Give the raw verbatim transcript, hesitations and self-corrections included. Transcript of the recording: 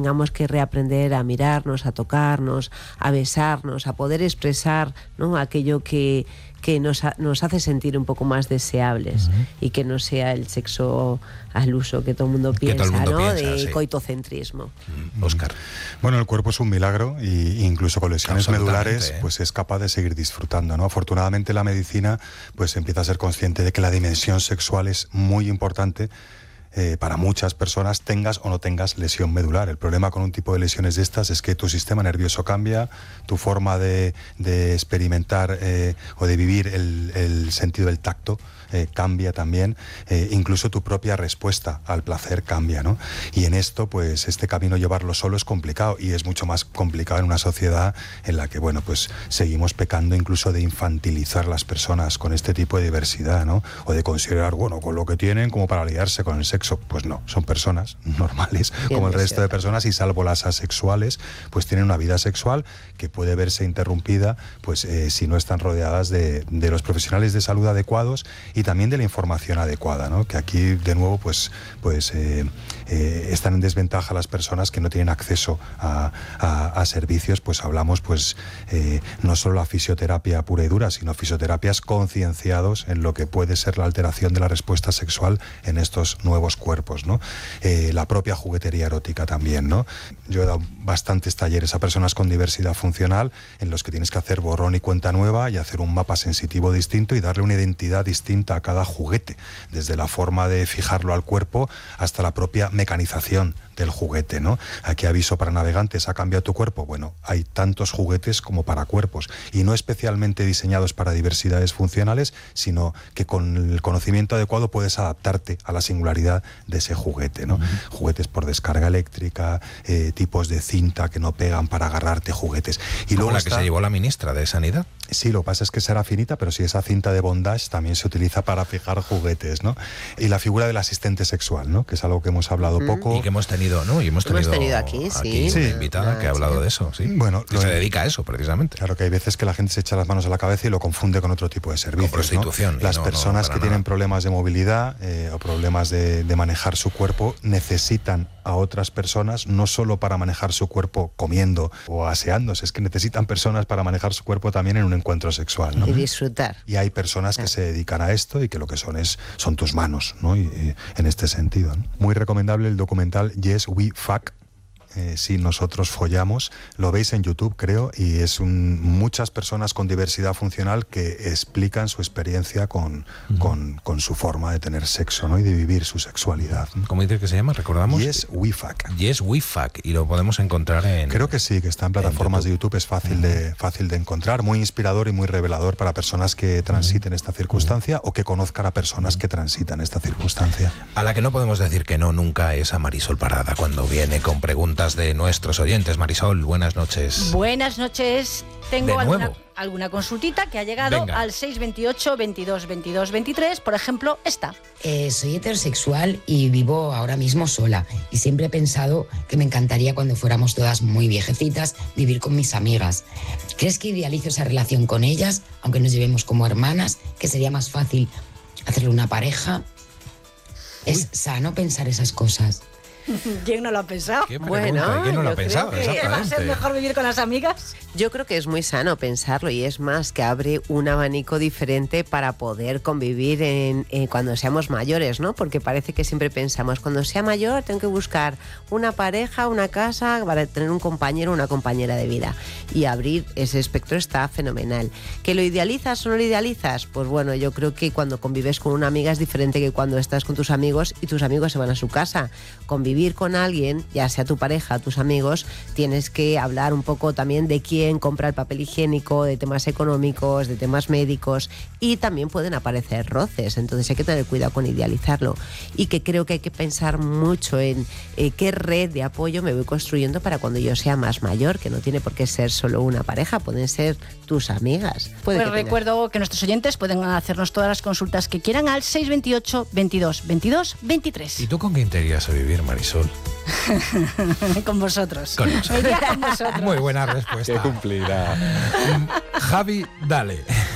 tengamos que reaprender a mirarnos, a tocarnos, a besarnos, a poder expresar, ¿no?, aquello que, que nos, ha, nos hace sentir un poco más deseables, uh-huh. y que no sea el sexo al uso que todo el mundo piensa, el mundo ¿no?, piensa, de sí. coitocentrismo. Óscar. Bueno, el cuerpo es un milagro y incluso con lesiones medulares ¿eh? pues es capaz de seguir disfrutando, ¿no? Afortunadamente la medicina pues empieza a ser consciente de que la dimensión sexual es muy importante Eh, para muchas personas, tengas o no tengas lesión medular. El problema con un tipo de lesiones de estas es que tu sistema nervioso cambia, tu forma de, de experimentar eh, o de vivir el, el sentido del tacto eh, cambia también, eh, incluso tu propia respuesta al placer cambia, ¿no? Y en esto, pues este camino llevarlo solo es complicado, y es mucho más complicado en una sociedad en la que, bueno, pues seguimos pecando incluso de infantilizar las personas con este tipo de diversidad, ¿no? O de considerar, bueno, con lo que tienen como para liarse con el sexo. Pues no, son personas normales como el resto de personas, y salvo las asexuales, pues tienen una vida sexual que puede verse interrumpida pues eh, si no están rodeadas de, de los profesionales de salud adecuados y también de la información adecuada, ¿no? Que aquí de nuevo pues, pues eh, eh, están en desventaja las personas que no tienen acceso a, a, a servicios. Pues hablamos pues eh, no solo a fisioterapia pura y dura, sino a fisioterapias concienciados en lo que puede ser la alteración de la respuesta sexual en estos nuevos cuerpos, ¿no? Eh, la propia juguetería erótica también, ¿no? Yo he dado bastantes talleres a personas con diversidad funcional en los que tienes que hacer borrón y cuenta nueva y hacer un mapa sensitivo distinto y darle una identidad distinta a cada juguete, desde la forma de fijarlo al cuerpo hasta la propia mecanización del juguete, ¿no? Aquí aviso para navegantes: ¿ha cambiado tu cuerpo? Bueno, hay tantos juguetes como para cuerpos, y no especialmente diseñados para diversidades funcionales, sino que con el conocimiento adecuado puedes adaptarte a la singularidad de ese juguete, ¿no? Uh-huh. Juguetes por descarga eléctrica, eh, tipos de cinta que no pegan para agarrarte, juguetes. Y luego la está... que se llevó la ministra de Sanidad. Sí, lo que pasa es que será finita, pero sí, esa cinta de bondage también se utiliza para fijar juguetes, ¿no? Y la figura del asistente sexual, ¿no? Que es algo que hemos hablado uh-huh. poco. Y que hemos tenido, ¿no? Y hemos tenido, hemos tenido aquí, aquí sí. una invitada que ha hablado de eso, sí. Bueno, que se dedica a eso, precisamente. Claro, que hay veces que la gente se echa las manos a la cabeza y lo confunde con otro tipo de servicios, con prostitución, ¿no? Las no, personas no, que nada. tienen problemas de movilidad eh, o problemas de, de manejar su cuerpo necesitan a otras personas, no solo para manejar su cuerpo comiendo o aseándose, es que necesitan personas para manejar su cuerpo también en un encuentro sexual, ¿no? Y disfrutar. Y hay personas que se dedican a esto y que lo que son es son tus manos, ¿no? Y, y en este sentido, ¿no? Muy recomendable el documental Yes We Fuck. Eh, si nosotros follamos, lo veis en YouTube, creo, y es un, muchas personas con diversidad funcional que explican su experiencia con, uh-huh. con, con su forma de tener sexo, ¿no? Y de vivir su sexualidad, ¿no? ¿Cómo dice que se llama? ¿Recordamos? Yes We Fuck. Yes We Fuck, y lo podemos encontrar en... Creo que sí, que está en plataformas en YouTube. de YouTube, es fácil, uh-huh. de, fácil de encontrar, muy inspirador y muy revelador para personas que transiten uh-huh. esta circunstancia uh-huh. o que conozcan a personas uh-huh. que transitan esta circunstancia. A la que no podemos decir que no nunca es a Marisol Parada cuando viene con preguntas de nuestros oyentes. Marisol, buenas noches. Buenas noches. Tengo ¿De alguna, nuevo? alguna consultita que ha llegado Venga. al seis veintiocho, veintidós, veintidós, veintitrés. Por ejemplo, esta. Eh, soy heterosexual y vivo ahora mismo sola. Y siempre he pensado que me encantaría, cuando fuéramos todas muy viejecitas, vivir con mis amigas. ¿Crees que idealizo esa relación con ellas, aunque nos llevemos como hermanas? ¿Que sería más fácil hacerle una pareja? Uy. ¿Es sano pensar esas cosas? ¿Quién no lo ha pensado? ¿Qué pregunta? Bueno, ¿Quién no lo ha yo creo pensado? que ¿Va a Exactamente. ser mejor vivir con las amigas? Yo creo que es muy sano pensarlo, y es más, que abre un abanico diferente para poder convivir en, en cuando seamos mayores, ¿no? Porque parece que siempre pensamos, cuando sea mayor tengo que buscar una pareja, una casa, para tener un compañero o una compañera de vida. Y abrir ese espectro está fenomenal. ¿Que lo idealizas o no lo idealizas? Pues bueno, yo creo que cuando convives con una amiga es diferente que cuando estás con tus amigos y tus amigos se van a su casa. Convivir con alguien, ya sea tu pareja, tus amigos, tienes que hablar un poco también de quién compra el papel higiénico, de temas económicos, de temas médicos, y también pueden aparecer roces, entonces hay que tener cuidado con idealizarlo, y que creo que hay que pensar mucho en eh, qué red de apoyo me voy construyendo para cuando yo sea más mayor, que no tiene por qué ser solo una pareja, pueden ser tus amigas. Puede Pues que tengas. recuerdo que nuestros oyentes pueden hacernos todas las consultas que quieran al seis veintiocho, veintidós, veintidós, veintitrés. ¿Y tú con quién te irías a vivir, Marisol? Con vosotros. Con nosotros. Me iría con vosotros. Muy buena respuesta. Qué cumplida. Javi, dale.